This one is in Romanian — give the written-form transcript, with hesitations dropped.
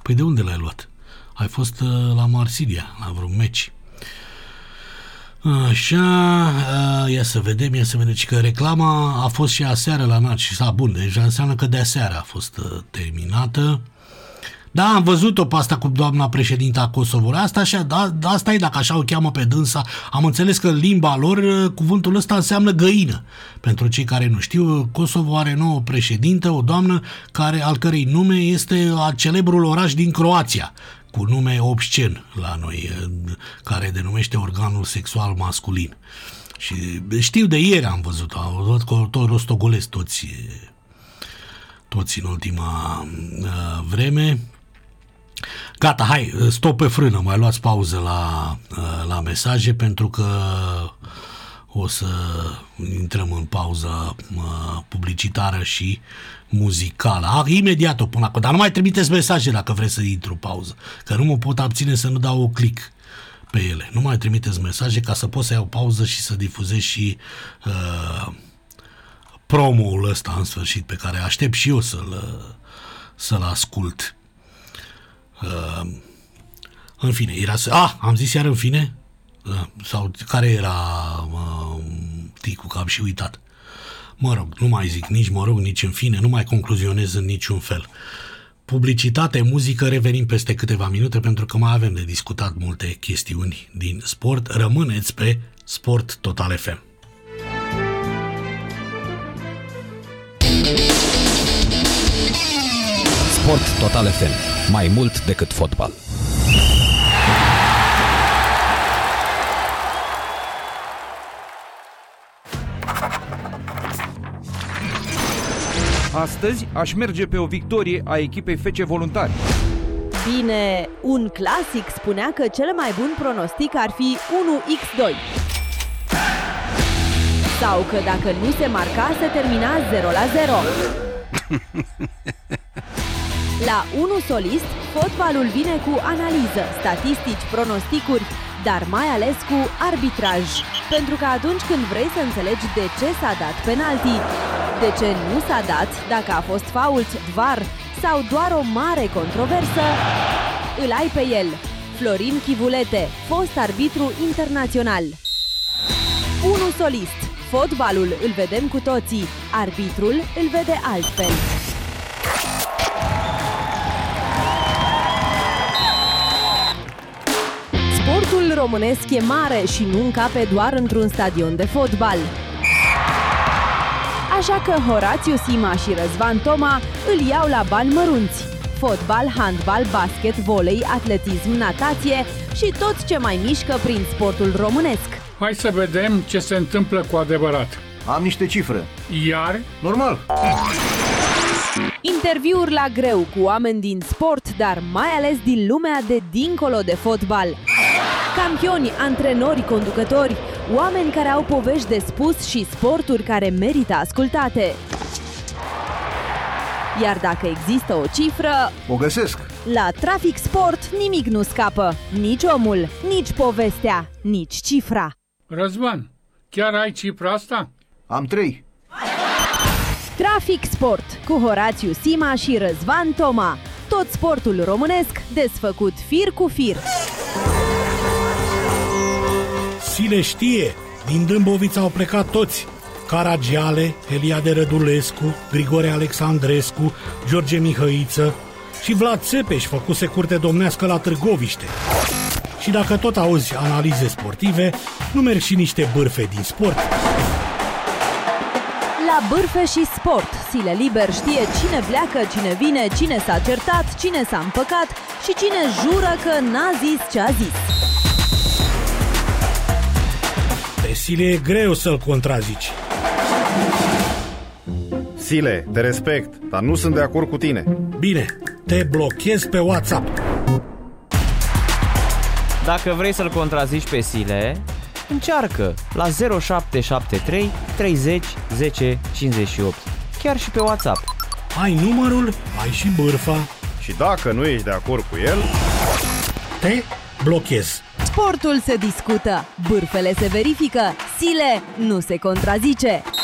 Păi de unde l-ai luat? Ai fost la Marsilia, la vreun meci. Așa, ia să vedem, și că reclama a fost și aseară la Naci. Bun, deja înseamnă că de aseară a fost terminată. Da, am văzut-o pe asta cu doamna președinta a Kosovo. Asta e, dacă așa o cheamă pe dânsa. Am înțeles că în limba lor cuvântul ăsta înseamnă găină. Pentru cei care nu știu, Kosovo are nouă președintă, o doamnă al cărei nume este celebrul oraș din Croația, cu nume obscen la noi, care denumește organul sexual masculin. Și știu, de ieri am văzut-o, că tot rostogolesc toți în ultima vreme. Gata, hai, stop pe frână, mai luați pauză la mesaje, pentru că o să intrăm în pauză publicitară și muzicală. Imediat o pun acolo, dar nu mai trimiteți mesaje dacă vreți să intru pauză, că nu mă pot abține să nu dau o click pe ele. Nu mai trimiteți mesaje ca să pot să iau pauză și să difuzez și promo-ul ăsta în sfârșit, pe care aștept și eu să-l ascult. În fine, am zis iar în fine? Sau care era ticul, că am și uitat. Mă rog, nu mai zic nici mă rog, nici în fine, nu mai concluzionez în niciun fel. Publicitate, muzică, revenim peste câteva minute, pentru că mai avem de discutat multe chestiuni din sport. Rămâneți pe Sport Total FM. Sport Total FM. Mai mult decât fotbal. Astăzi aș merge pe o victorie a echipei FC Voluntari. Bine, un clasic spunea că cel mai bun pronostic ar fi 1x2. Sau că dacă nu se marca, se termina 0-0. La 1 solist, fotbalul vine cu analiză, statistici, pronosticuri, dar mai ales cu arbitraj. Pentru că atunci când vrei să înțelegi de ce s-a dat penalti, de ce nu s-a dat, dacă a fost fault, VAR sau doar o mare controversă, îl ai pe el. Florin Chivulete, fost arbitru internațional. 1 solist. Fotbalul îl vedem cu toții, arbitrul îl vede altfel. Sportul românesc e mare și nu încape doar într-un stadion de fotbal. Așa că Horațiu Sima și Răzvan Toma îl iau la bani mărunți. Fotbal, handbal, basket, volei, atletism, natație și tot ce mai mișcă prin sportul românesc. Hai să vedem ce se întâmplă cu adevărat. Am niște cifre. Iar? Normal. Interviuri la greu cu oameni din sport, dar mai ales din lumea de dincolo de fotbal. Campioni, antrenori, conducători, oameni care au povești de spus și sporturi care merită ascultate. Iar dacă există o cifră, o găsesc. La Trafic Sport nimic nu scapă. Nici omul, nici povestea, nici cifra. Răzvan, chiar ai cifra asta? Am 3. Trafic Sport cu Horațiu Sima și Răzvan Toma. Tot sportul românesc desfăcut fir cu fir. Sile știe, din Dâmbovița au plecat toți. Caragiale, Eliade Rădulescu, Grigore Alexandrescu, George Mihăiță și Vlad Țepeș făcuse curte domnească la Târgoviște. Și dacă tot auzi analize sportive, nu merg și niște bârfe din sport? La Bârfe și Sport, Sile Liber știe cine pleacă, cine vine, cine s-a certat, cine s-a împăcat și cine jură că n-a zis ce a zis. Pe Sile e greu să-l contrazici. Sile, te respect, dar nu sunt de acord cu tine. Bine, te blochez pe WhatsApp. Dacă vrei să-l contrazici pe Sile, încearcă la 0773 30 10 58. Chiar și pe WhatsApp. Ai numărul, ai și bârfa. Și dacă nu ești de acord cu el, te blochez. Sportul se discută, bârfele se verifică, Sile nu se contrazice.